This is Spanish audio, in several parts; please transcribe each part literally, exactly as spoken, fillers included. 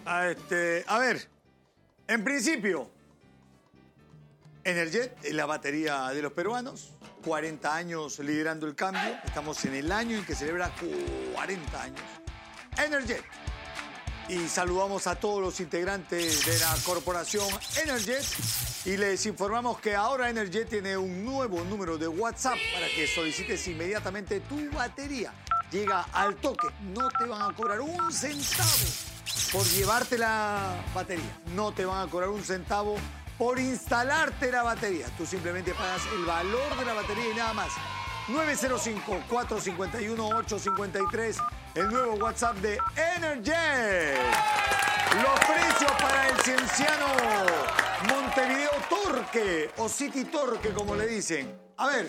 A, este, a ver, en principio, Energet es la batería de los peruanos. cuarenta años liderando el cambio. Estamos en el año en que celebra cuarenta años. Energet. Y saludamos a todos los integrantes de la corporación Energet. Y les informamos que ahora Energet tiene un nuevo número de WhatsApp para que solicites inmediatamente tu batería. Llega al toque. No te van a cobrar un centavo por llevarte la batería. No te van a cobrar un centavo por instalarte la batería. Tú simplemente pagas el valor de la batería y nada más. nueve cero cinco, cuatro cinco uno, ocho cinco tres, el nuevo WhatsApp de Energet. Los precios para el cienciano Montevideo Torque o City Torque, como le dicen. A ver,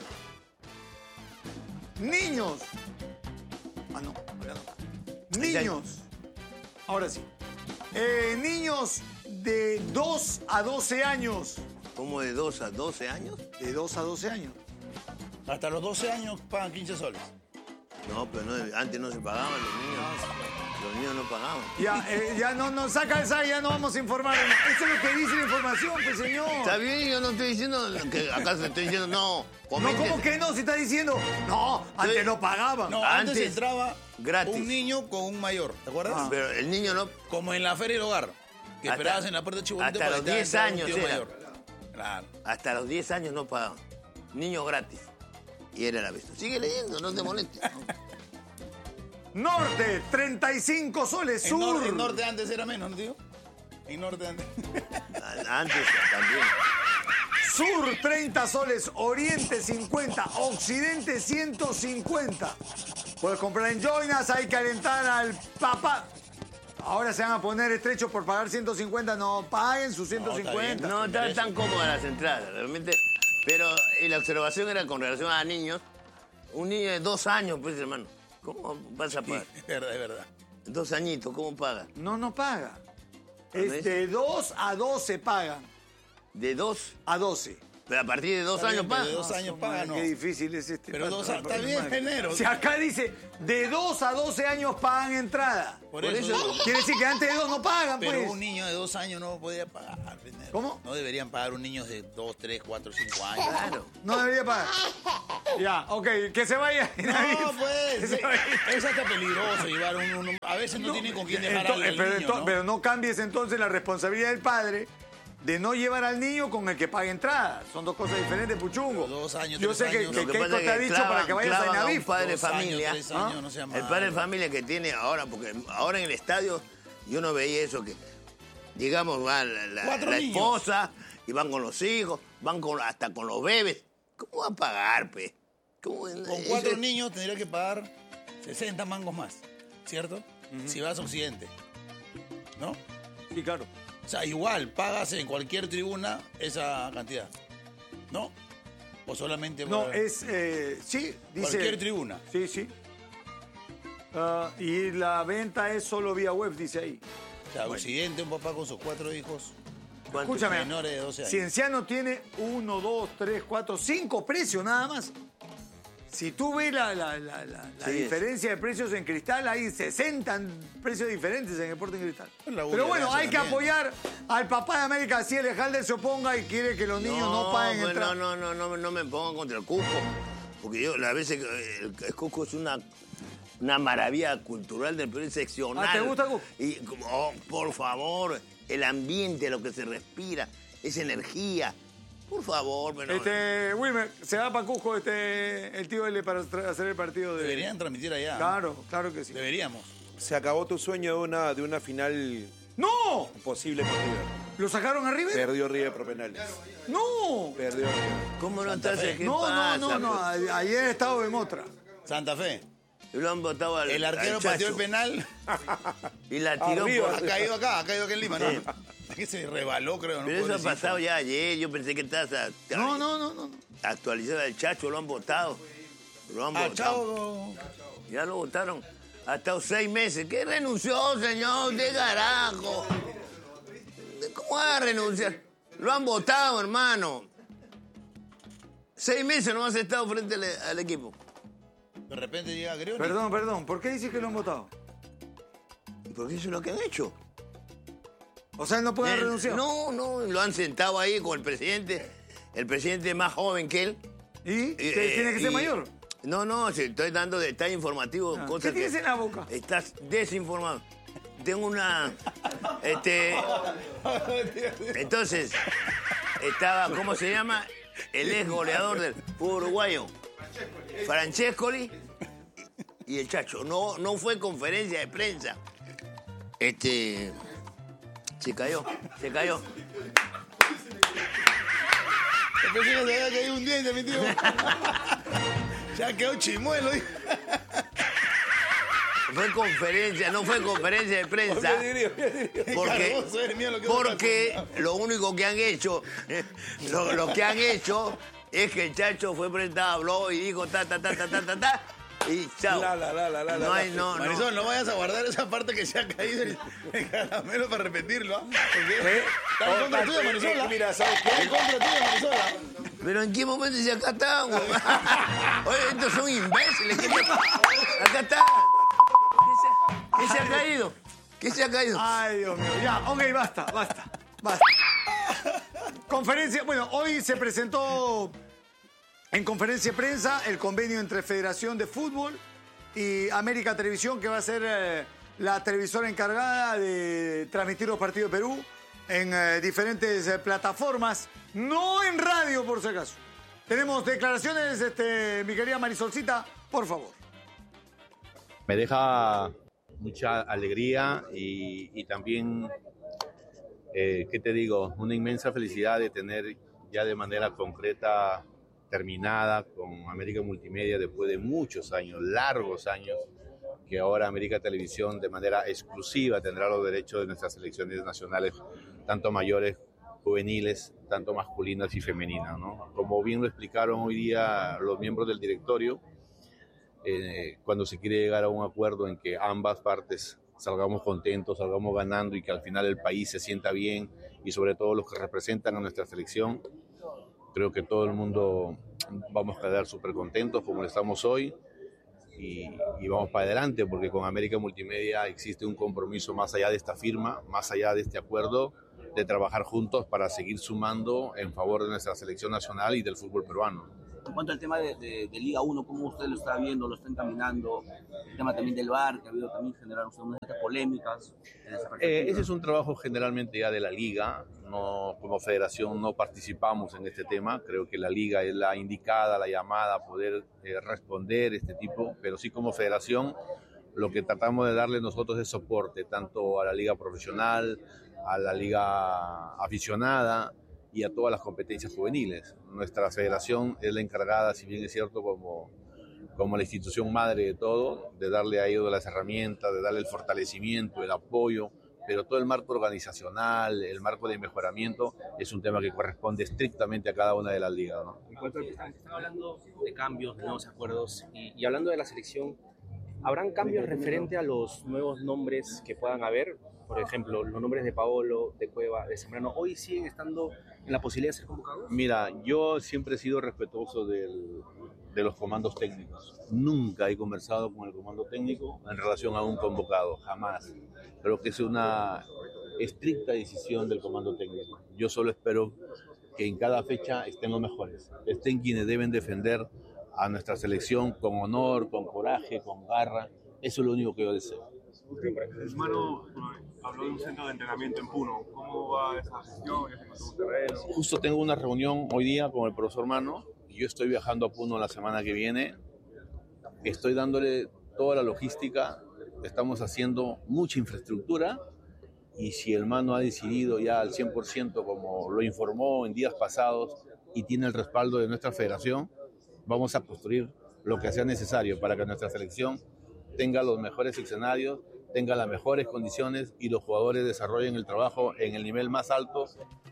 niños. Ah, no, ahora no. Niños. Ahora sí. Eh, niños de dos a doce años. ¿Cómo de dos a doce años? De dos a doce años. Hasta los doce años pagan quince soles. No, pero no, antes no se pagaban los niños. Los niños no pagaban. Ya, eh, ya no nos saca esa, ya no vamos a informar. Eso es lo que dice la información, pues, señor. Está bien, yo no estoy diciendo que acá se estoy diciendo, no. Comente. No, ¿cómo que no? Se está diciendo, no, antes Sí. no pagaban. No, antes, Antes, entraba gratis. un niño con un mayor, ¿te acuerdas? Ah. Pero el niño no. Como en la feria del hogar, que Hasta- esperabas en la puerta de Chibolito hasta para los entrar, diez entrar un años tío era. mayor. Claro. Hasta los diez años no pagaban. Niños gratis. Y era la vista. Sigue leyendo, no te molestes. Norte, treinta y cinco soles. En, Sur, nor- en norte antes era menos, ¿no, tío? En norte antes. Antes también. Sur, treinta soles. Oriente, cincuenta. Occidente, ciento cincuenta. Puedes comprar en Joinas, hay que alentar al papá. Ahora se van a poner estrechos por pagar ciento cincuenta. No, paguen sus ciento cincuenta. No están tan cómodas las entradas, realmente. Pero y la observación era con relación a niños. Un niño de dos años, pues, hermano. ¿Cómo vas a Sí, pagar? es verdad, es verdad. Dos añitos, ¿cómo paga? No, no paga. ¿no Es es? de dos a doce pagan. De dos, A doce. pero a partir de dos Está años bien, pero paga. de dos años paga, no. Qué difícil es este. Pero dos patrón, a- está patrón, bien, madre. enero. Si acá dice, de dos a doce años pagan entrada. Por, Por eso, eso- Quiere decir que antes de dos no pagan, pero pues. un niño de dos años no podía pagar. Pendejo. ¿Cómo? No deberían pagar un niño de dos, tres, cuatro, cinco años. Claro. No debería pagar. Ya, ok, que se vaya. No, pues, Que se vaya. es hasta peligroso llevar un, un- A veces no, tienen con quién dejar al, Ento- al pero, niño, ento- ¿no? pero no cambies entonces la responsabilidad del padre de no llevar al niño con el que pague entrada. Son dos cosas diferentes, Puchungo. Pero dos años, Yo tres sé que, años. que Lo que Keiko pasa te es ha que dicho clavan- para que vayas a clavan a un Inavif. padre de Dos años, familia. tres años, ¿Ah? no sea El malo. padre de familia que tiene ahora, porque ahora en el estadio yo no veía eso que, digamos, va la, la- Cuatro la niños. esposa y van con los hijos, van con, hasta con los bebés. ¿Cómo va a pagar, pe? ¿Cómo- Con eso cuatro es- niños tendría que pagar sesenta mangos más, ¿cierto? Si vas a Occidente, ¿no? Sí, claro. O sea, igual pagas en cualquier tribuna esa cantidad, ¿no? O solamente No, por- es, eh, sí, dice... cualquier tribuna. Sí, sí. Ah, y la venta es solo vía web, dice ahí. O sea, Occidente, un papá con sus cuatro hijos ¿Cuánto? Escúchame, menores de doce años. Cienciano tiene uno, dos, tres, cuatro, cinco precios nada más. Si tú ves la, la- la- la- la Sí, diferencia de precios en Cristal, hay sesenta precios diferentes en Sporting Cristal. Es la Pero bueno, vulgarancia hay que también. apoyar al papá de América. Si Alejandro se oponga y quiere que los niños no, paguen pues, entrada. no, no, no, no, no me pongo contra el Cusco. Porque yo, las veces que el, el Cusco es una, una maravilla cultural del Perú, es seccional. Ah, ¿te gusta el Cusco? Y, como, oh, por favor, el ambiente, lo que se respira, esa energía. Por favor, pero... Este, Wilmer, se va para Cusco este, el tío L para tra- hacer el partido de... Deberían transmitir allá. Claro, claro que sí. Deberíamos. Se acabó tu sueño de una, de una final ¡No! posible con River. ¿Lo sacaron a River? Perdió River por penales. ¡No! Perdió River. ¿Cómo no Santa estás? Fe. ¿Qué No, pasa? no, no, no. a- Ayer estaba en otra. Santa Fe. Lo han botado al El arquero al pateó el Chacho penal. y la tiró Arriba. por... Ha caído acá, ha caído acá en Lima, ¿no? Que se rebaló, creo. ¿no? Pero eso ha Pobrecito. pasado ya ayer. Yo pensé que estabas a- No, no, no, no. actualizado. El Chacho lo han votado. Lo han Ah, votado. chao. Ya lo votaron. Ha estado seis meses. ¿Qué renunció, señor? ¿De carajo? ¿Cómo va a renunciar? Lo han votado, hermano. Seis meses no has estado frente al, al equipo. De repente llega Grioni. Perdón, perdón. ¿Por qué dices que lo han votado? Porque eso es lo que han hecho. O sea, él no puede Eh, renunciar. No, no, lo han sentado ahí con el presidente, el presidente más joven que él. ¿Y? Eh, ¿Que ¿Tiene que ser y- mayor? No, no, si estoy dando detalles informativos. Ah, cosas ¿qué que- tienes en la boca? Estás desinformado. Tengo una... Este... Entonces, estaba, ¿cómo se llama? El ex goleador del fútbol uruguayo, Francescoli, y el Chacho. No, no fue conferencia de prensa. Este... Se cayó, se cayó. Pensé que se había caído un diente, mi tío. Ya quedó chimuelo. Fue conferencia, no fue conferencia de prensa. Porque, Cargoso, eres mío, lo que porque lo único que han hecho, lo, lo que han hecho es que el Chacho fue presentado, habló y dijo ta, ta, ta, ta, ta, ta, ta, y chao. La, la, la, la, la, No la. hay, no, no. Marisol, no vayas a guardar esa parte que se ha caído el, el caramelo para repetirlo. ¿ah? Porque está en contra tuya, Marisol. ¿ah? Mira, ¿sabes qué? Está en contra tuya, Marisol. ¿ah? Pero ¿en qué momento dice acá está, güey? Oye, estos son imbéciles. ¿Qué te- Acá está. ¿Qué se, qué se ha caído? ¿Qué se ha caído? Ay, Dios mío. Ya, ok, basta, basta, basta. Conferencia, bueno, hoy se presentó en conferencia de prensa el convenio entre Federación de Fútbol y América Televisión, que va a ser eh, la televisora encargada de transmitir los partidos de Perú en eh, diferentes eh, plataformas, no en radio, por si acaso. Tenemos declaraciones, este, mi querida Marisolcita, por favor. Me deja mucha alegría y, y también, eh, ¿qué te digo? Una inmensa felicidad de tener ya de manera concreta, terminada con América Multimedia después de muchos años, largos años, que ahora América Televisión de manera exclusiva tendrá los derechos de nuestras selecciones nacionales, tanto mayores, juveniles, tanto masculinas y femeninas, ¿no? Como bien lo explicaron hoy día los miembros del directorio, eh, cuando se quiere llegar a un acuerdo en que ambas partes salgamos contentos, salgamos ganando y que al final el país se sienta bien y sobre todo los que representan a nuestra selección, creo que todo el mundo vamos a quedar súper contentos como lo estamos hoy y, y vamos para adelante porque con América Multimedia existe un compromiso más allá de esta firma, más allá de este acuerdo, de trabajar juntos para seguir sumando en favor de nuestra selección nacional y del fútbol peruano. En cuanto al tema de, de, de Liga uno, ¿cómo usted lo está viendo? ¿Lo está encaminando? El tema también del V A R, que ha habido también generar unas polémicas. En esa eh, ese es un trabajo generalmente ya de la Liga. No, como federación no participamos en este tema. Creo que la Liga es la indicada, la llamada a poder eh, responder este tipo, pero sí como federación lo que tratamos de darle nosotros es soporte, tanto a la Liga profesional, a la Liga aficionada y a todas las competencias juveniles. Nuestra federación es la encargada, si bien es cierto, como, como la institución madre de todo, de darle a ellos las herramientas, de darle el fortalecimiento, el apoyo, pero todo el marco organizacional, el marco de mejoramiento, es un tema que corresponde estrictamente a cada una de las ligas, ¿no? En cuanto al que están, están hablando de cambios, de nuevos acuerdos, y, y hablando de la selección, ¿habrán cambios referente a los nuevos nombres que puedan haber? Por ejemplo, los nombres de Paolo, de Cueva, de Zambrano, ¿hoy siguen estando en la posibilidad de ser convocados? Mira, yo siempre he sido respetuoso del, de los comandos técnicos. Nunca he conversado con el comando técnico en relación a un convocado, jamás. Creo que es una estricta decisión del comando técnico. Yo solo espero que en cada fecha estén los mejores, estén quienes deben defender a nuestra selección con honor, con coraje, con garra. Eso es lo único que yo deseo. Hermano, habló de un centro de entrenamiento en Puno. ¿Cómo va esa gestión? ¿Ya se encontró un terreno? Justo tengo una reunión hoy día con el profesor Mano. Yo estoy viajando a Puno la semana que viene. Estoy dándole toda la logística. Estamos haciendo mucha infraestructura. Y si el Mano ha decidido ya al cien por ciento, como lo informó en días pasados, y tiene el respaldo de nuestra federación, vamos a construir lo que sea necesario para que nuestra selección tenga los mejores escenarios, tenga las mejores condiciones y los jugadores desarrollen el trabajo en el nivel más alto.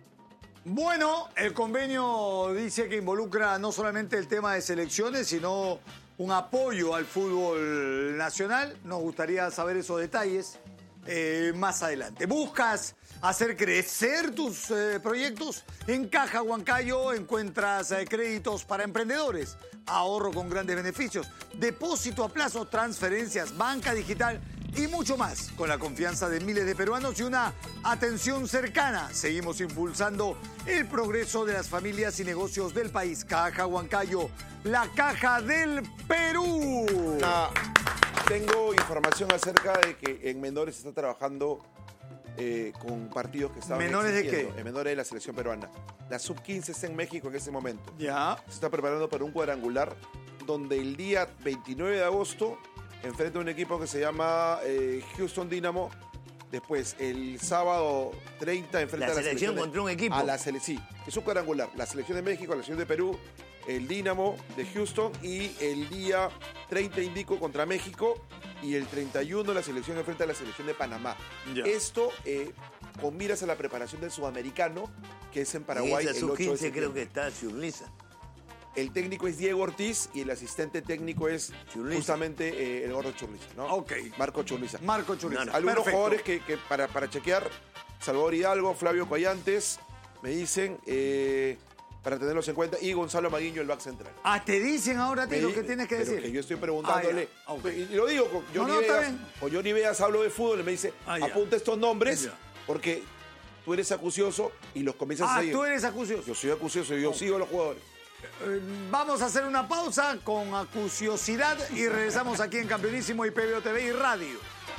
Bueno, el convenio dice que involucra no solamente el tema de selecciones, sino un apoyo al fútbol nacional. Nos gustaría saber esos detalles eh, más adelante. ¿Buscas hacer crecer tus eh, proyectos? En Caja Huancayo encuentras eh, créditos para emprendedores, ahorro con grandes beneficios, depósito a plazo, transferencias, banca digital y mucho más. Con la confianza de miles de peruanos y una atención cercana, seguimos impulsando el progreso de las familias y negocios del país. Caja Huancayo, la caja del Perú. Ah, tengo información acerca de que en menores se está trabajando eh, con partidos que estaban ¿Menores de existiendo. qué? En menores de la selección peruana. La sub quince está en México en ese momento. Ya. Se está preparando para un cuadrangular donde el día veintinueve de agosto enfrenta a un equipo que se llama eh, Houston Dynamo. Después, el sábado treinta enfrenta La a la selección selección de- contra un equipo. A la sele- sí, es un cuadrangular. La selección de México, la selección de Perú, el Dynamo de Houston y el día treinta indico contra México y el treinta y uno la selección enfrenta a la selección de Panamá. Ya. Esto eh, con miras a la preparación del sudamericano, que es en Paraguay Y el esa ocho sub de quince creo septiembre. que está Ciurliza. El técnico es Diego Ortiz y el asistente técnico es Churliza. justamente eh, el gordo Churliza, ¿no? Ok. Marco Churliza. Marco Churliza. No, no. Algunos Perfecto. jugadores que, que para, para chequear, Salvador Hidalgo, Flavio Collantes, me dicen, eh, para tenerlos en cuenta, y Gonzalo Maguiño, el back central. Ah, te dicen ahora a ti Me lo di- que tienes que pero decir. que yo estoy preguntándole. Ah, ya. Ok. Y lo digo con Johnny no, está Vegas. bien. Con Johnny Vegas hablo de fútbol y me dice, Ah, ya. apunta estos nombres Ya. porque tú eres acucioso y los comienzas a Ah, seguir. tú eres acucioso. Yo soy acucioso y yo sigo a los jugadores. Eh, Vamos a hacer una pausa con acuciosidad y regresamos aquí en Campeonísimo y P B O T V y Radio.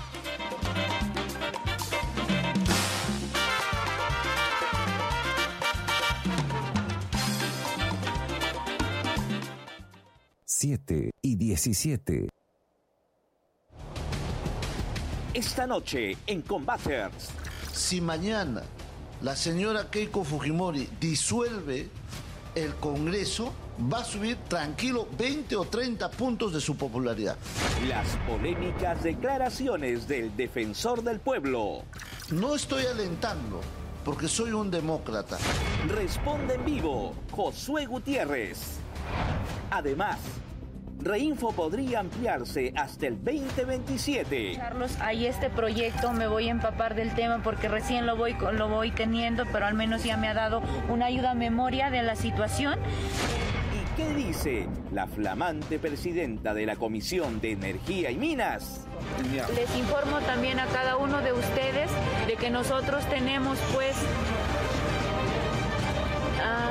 siete y diecisiete. Esta noche en Combaters. Si mañana la señora Keiko Fujimori disuelve el Congreso, va a subir tranquilo veinte o treinta puntos de su popularidad. Las polémicas declaraciones del defensor del pueblo. No estoy alentando, porque soy un demócrata. Responde en vivo Josué Gutiérrez. Además, Reinfo podría ampliarse hasta el veinte veintisiete. Carlos, hay este proyecto, me voy a empapar del tema porque recién lo voy, lo voy teniendo, pero al menos ya me ha dado una ayuda a memoria de la situación. ¿Y qué dice la flamante presidenta de la Comisión de Energía y Minas? Les informo también a cada uno de ustedes de que nosotros tenemos pues... ah,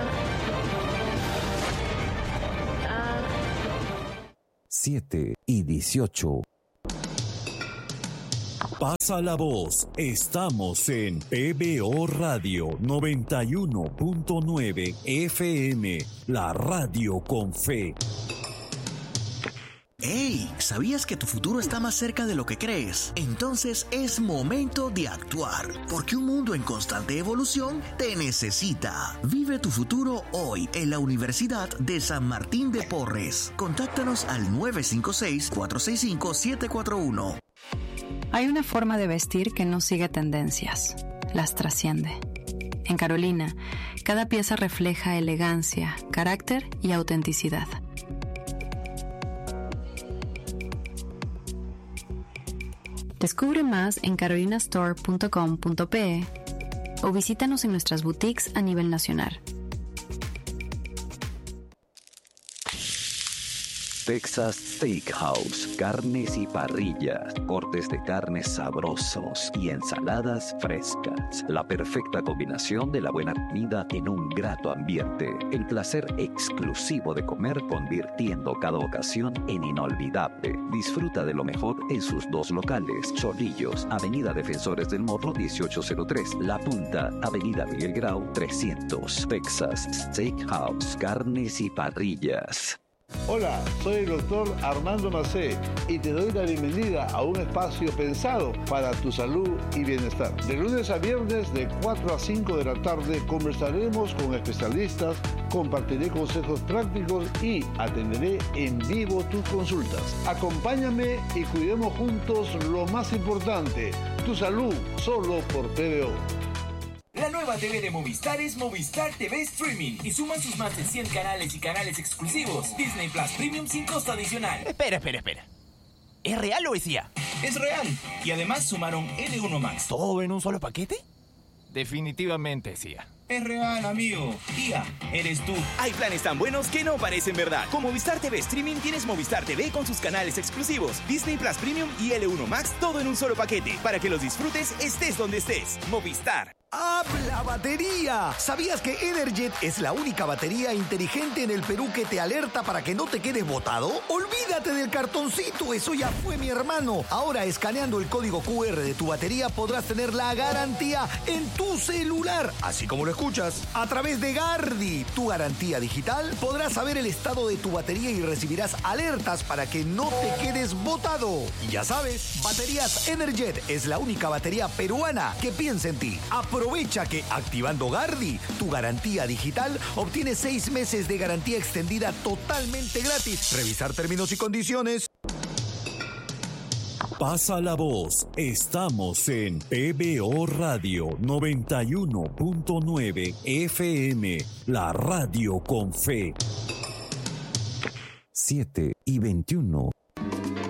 siete y dieciocho. Pasa la voz. Estamos en P B O Radio noventa y uno punto nueve F M, la radio con fe. ¡Hey! ¿Sabías que tu futuro está más cerca de lo que crees? Entonces es momento de actuar, porque un mundo en constante evolución te necesita. Vive tu futuro hoy en la Universidad de San Martín de Porres. Contáctanos al nueve cinco seis, cuatro seis cinco, siete cuatro uno. Hay una forma de vestir que no sigue tendencias, las trasciende. En Carolina, cada pieza refleja elegancia, carácter y autenticidad. Descubre más en carolinastore punto com punto pe o visítanos en nuestras boutiques a nivel nacional. Texas Steakhouse, carnes y parrillas, cortes de carnes sabrosos y ensaladas frescas. La perfecta combinación de la buena comida en un grato ambiente. El placer exclusivo de comer convirtiendo cada ocasión en inolvidable. Disfruta de lo mejor en sus dos locales. Chorrillos, Avenida Defensores del Morro dieciocho cero tres. La Punta, Avenida Miguel Grau trescientos. Texas Steakhouse, carnes y parrillas. Hola, soy el doctor Armando Macé y te doy la bienvenida a un espacio pensado para tu salud y bienestar. De lunes a viernes de cuatro a cinco de la tarde conversaremos con especialistas, compartiré consejos prácticos y atenderé en vivo tus consultas. Acompáñame y cuidemos juntos lo más importante, tu salud, solo por P B O. La nueva T V de Movistar es Movistar T V Streaming y suman sus más de cien canales y canales exclusivos. Disney Plus Premium sin costo adicional. Espera, espera, espera. ¿Es real o es I A? Es real. Y además sumaron L uno Max. ¿Todo en un solo paquete? Definitivamente es I A. Es real, amigo. Tía, eres tú. Hay planes tan buenos que no parecen verdad. Con Movistar T V Streaming tienes Movistar T V con sus canales exclusivos, Disney Plus Premium y L uno Max, todo en un solo paquete, para que los disfrutes estés donde estés. Movistar. ¡Habla batería! ¿Sabías que Energet es la única batería inteligente en el Perú que te alerta para que no te quedes botado? Olvídate del cartoncito, eso ya fue, mi hermano. Ahora, escaneando el código Q R de tu batería, podrás tener la garantía en tu celular, así como lo escuchas. A través de Gardi, tu garantía digital, podrás saber el estado de tu batería y recibirás alertas para que no te quedes botado. Y ya sabes, Baterías Energet es la única batería peruana que piensa en ti. Aprovecha que activando Gardi, tu garantía digital, obtienes seis meses de garantía extendida totalmente gratis. Revisar términos y condiciones. Pasa la voz. Estamos en P B O Radio noventa y uno punto nueve F M, la radio con fe. siete y veintiuno.